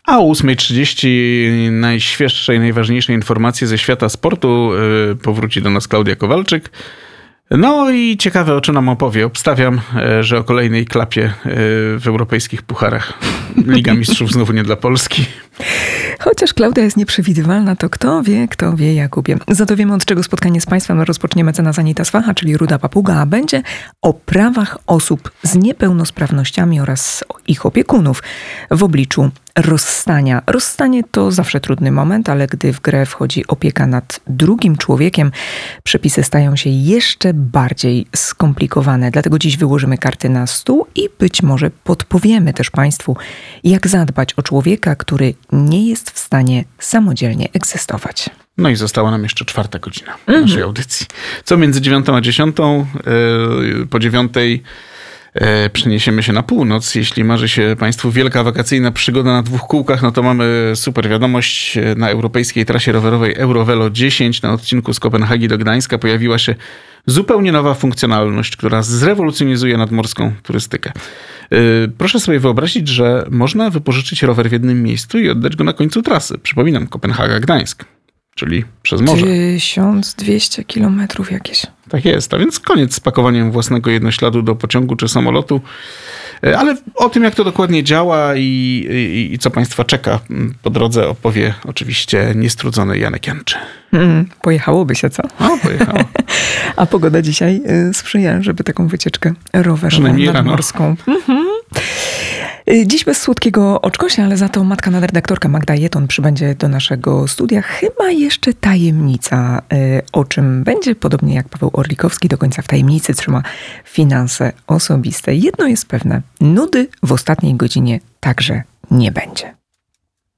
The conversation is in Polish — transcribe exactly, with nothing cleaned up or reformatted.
A o ósma trzydzieści najświeższe i najważniejsze informacje ze świata sportu. Powróci do nas Klaudia Kowalczyk. No i ciekawe, o czym nam opowie. Obstawiam, że o kolejnej klapie w europejskich pucharach. Liga Mistrzów znowu nie dla Polski. Chociaż Klaudia jest nieprzewidywalna, to kto wie, kto wie, Jakubie. Za to wiemy, od czego spotkanie z państwem rozpocznie mecenas Anita Swacha, czyli Ruda Papuga, a będzie o prawach osób z niepełnosprawnościami oraz ich opiekunów w obliczu rozstania. Rozstanie to zawsze trudny moment, ale gdy w grę wchodzi opieka nad drugim człowiekiem, przepisy stają się jeszcze bardziej skomplikowane. Dlatego dziś wyłożymy karty na stół i być może podpowiemy też państwu, jak zadbać o człowieka, który nie jest w stanie samodzielnie egzystować. No i została nam jeszcze czwarta godzina mm-hmm. naszej audycji. Co między dziewiątą a dziesiątą, yy, po dziewiątej yy, przeniesiemy się na północ. Jeśli marzy się państwu wielka wakacyjna przygoda na dwóch kółkach, no to mamy super wiadomość. Na europejskiej trasie rowerowej Eurovelo dziesięć na odcinku z Kopenhagi do Gdańska pojawiła się zupełnie nowa funkcjonalność, która zrewolucjonizuje nadmorską turystykę. Yy, proszę sobie wyobrazić, że można wypożyczyć rower w jednym miejscu i oddać go na końcu trasy. Przypominam, Kopenhaga-Gdańsk, czyli przez morze. tysiąc dwieście kilometrów jakieś. Tak jest, a więc koniec z pakowaniem własnego jednośladu do pociągu czy samolotu. Ale o tym, jak to dokładnie działa i, i, i co państwa czeka po drodze, opowie oczywiście niestrudzony Janek Janczy. Mm, pojechałoby się, co? O, pojechało. A pogoda dzisiaj sprzyja, żeby taką wycieczkę rowerową nadmorską. Mhm. Dziś bez słodkiego oczkosia, ale za to matka nadredaktorka Magda Jeton przybędzie do naszego studia. Chyba jeszcze tajemnica, o czym będzie, podobnie jak Paweł Orlikowski, do końca w tajemnicy trzyma finanse osobiste. Jedno jest pewne, nudy w ostatniej godzinie także nie będzie.